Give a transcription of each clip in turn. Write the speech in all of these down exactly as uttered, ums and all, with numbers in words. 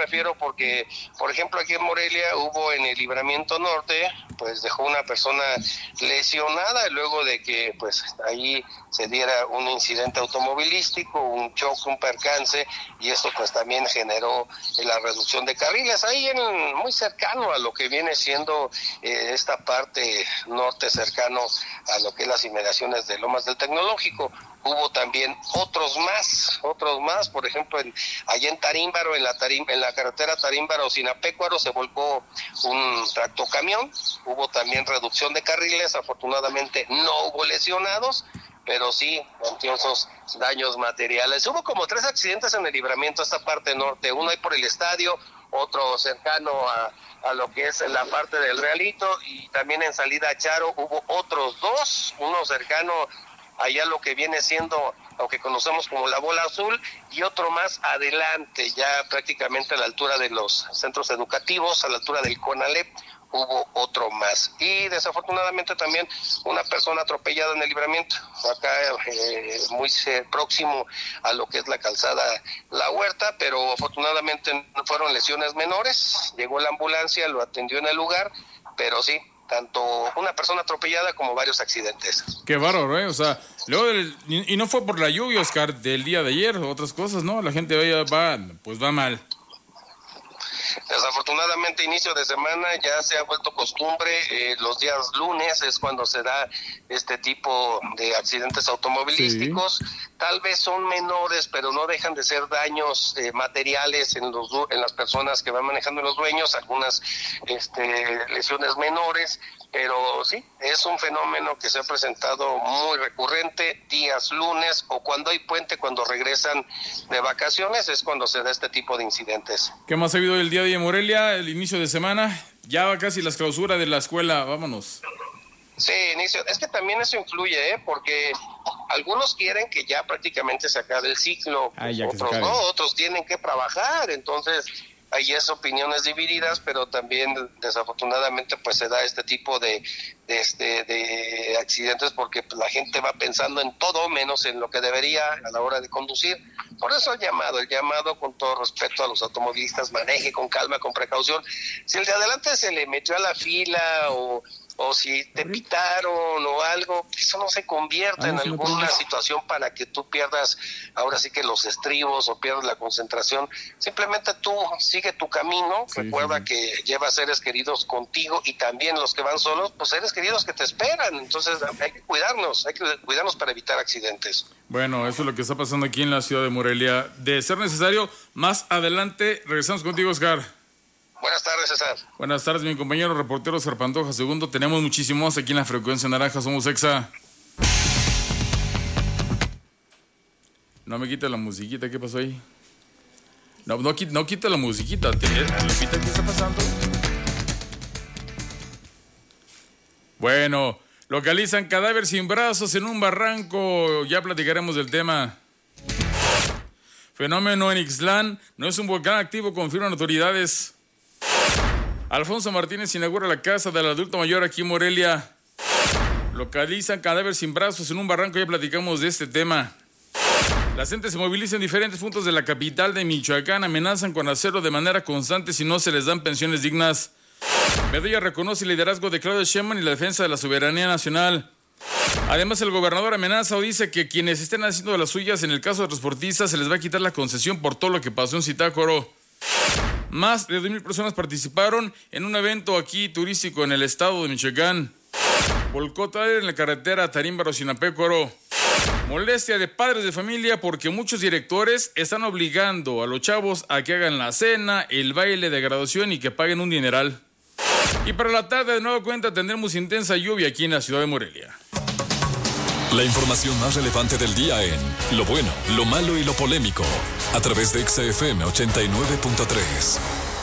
refiero porque, por ejemplo, aquí en Morelia hubo en el Libramiento Norte, pues dejó una persona lesionada luego de que pues ahí se diera un incidente automovilístico, un choque, un percance, y esto pues también generó la reducción de carriles ahí en muy cercano a lo que viene siendo eh, esta parte norte, cercano a lo que es las inmediaciones de Lomas del Tecnológico. Hubo también otros más, otros más, por ejemplo, en, allá en Tarímbaro, en la, Tarim, en la carretera Tarímbaro-Sinapecuaro, se volcó un tractocamión, hubo también reducción de carriles, afortunadamente no hubo lesionados, pero sí cuantiosos daños materiales. Hubo como tres accidentes en el Libramiento, esta parte norte, uno ahí por el estadio, otro cercano a, a lo que es la parte del Realito, y también en salida a Charo hubo otros dos, uno cercano allá lo que viene siendo lo que conocemos como la Bola Azul, y otro más adelante, ya prácticamente a la altura de los centros educativos, a la altura del CONALEP, hubo otro más. Y desafortunadamente también una persona atropellada en el Libramiento, acá eh, muy eh, próximo a lo que es la calzada La Huerta, pero afortunadamente no fueron lesiones menores, llegó la ambulancia, lo atendió en el lugar, pero sí, tanto una persona atropellada como varios accidentes. Qué bárbaro, ¿eh? O sea, luego del, y no fue por la lluvia, Oscar, del día de ayer, otras cosas, ¿no? La gente va, va pues va mal. Desafortunadamente, inicio de semana ya se ha vuelto costumbre, eh, los días lunes es cuando se da este tipo de accidentes automovilísticos. Sí. Tal vez son menores, pero no dejan de ser daños eh, materiales en los en las personas que van manejando, los dueños, algunas este, lesiones menores. Pero sí, es un fenómeno que se ha presentado muy recurrente días lunes o cuando hay puente, cuando regresan de vacaciones, es cuando se da este tipo de incidentes. ¿Qué más ha habido el día de hoy en Morelia, el inicio de semana? Ya va casi la clausura de la escuela, vámonos. Sí, inicio. Es que también eso influye, ¿eh? Porque algunos quieren que ya prácticamente se acabe el ciclo, Ay, ya otros no, otros tienen que trabajar, entonces hay es opiniones divididas, pero también desafortunadamente pues se da este tipo de, de este de accidentes porque pues, la gente va pensando en todo menos en lo que debería a la hora de conducir. Por eso el llamado, el llamado con todo respeto a los automovilistas, maneje con calma, con precaución. Si el de adelante se le metió a la fila o o si te pitaron o algo, eso no se convierta ah, en alguna situación para que tú pierdas ahora sí que los estribos o pierdas la concentración. Simplemente tú sigue tu camino, sí, recuerda sí. que llevas seres queridos contigo y también los que van solos, pues seres queridos que te esperan, entonces hay que cuidarnos, hay que cuidarnos para evitar accidentes. Bueno, eso es lo que está pasando aquí en la ciudad de Morelia. De ser necesario, más adelante regresamos contigo, Oscar. Buenas tardes, César. Buenas tardes, mi compañero reportero Oscar Pantoja Segundo. Tenemos muchísimos aquí en la frecuencia naranja. Somos Exa. No me quita la musiquita. ¿Qué pasó ahí? No, no, no quita la musiquita. Lupita, ¿qué está pasando? Bueno, localizan cadáver sin brazos en un barranco. Ya platicaremos del tema. Fenómeno en Ixtlán. No es un volcán activo, confirman autoridades. Alfonso Martínez inaugura la casa del adulto mayor aquí en Morelia. Localizan cadáver sin brazos en un barranco, ya platicamos de este tema. La gente se moviliza en diferentes puntos de la capital de Michoacán, amenazan con hacerlo de manera constante si no se les dan pensiones dignas. Bedoya reconoce el liderazgo de Claudia Sheinbaum y la defensa de la soberanía nacional. Además, el gobernador amenaza o dice que quienes estén haciendo de las suyas en el caso de transportistas se les va a quitar la concesión por todo lo que pasó en Zitácuaro. Más de dos mil personas participaron en un evento aquí turístico en el estado de Michoacán. Volcó tráiler en la carretera Tarímbaro-Sinapecuaro. Molestia de padres de familia porque muchos directores están obligando a los chavos a que hagan la cena, el baile de graduación y que paguen un dineral. Y para la tarde de nueva cuenta tendremos intensa lluvia aquí en la ciudad de Morelia. La información más relevante del día en Lo Bueno, Lo Malo y Lo Polémico, a través de Exa F M ochenta y nueve punto tres.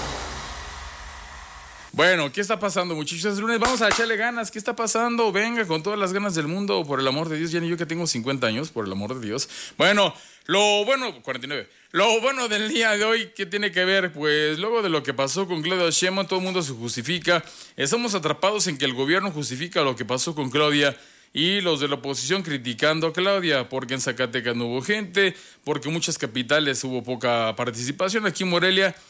Bueno, ¿qué está pasando, muchachos? Es lunes, vamos a echarle ganas. ¿Qué está pasando? Venga, con todas las ganas del mundo, por el amor de Dios. Ya ni yo que tengo cincuenta años, por el amor de Dios. Bueno, lo bueno, cuarenta y nueve. Lo bueno del día de hoy, ¿qué tiene que ver? Pues luego de lo que pasó con Claudia Sheinbaum, todo el mundo se justifica. Estamos atrapados en que el gobierno justifica lo que pasó con Claudia. Y los de la oposición criticando a Claudia porque en Zacatecas no hubo gente, porque en muchas capitales hubo poca participación. Aquí en Morelia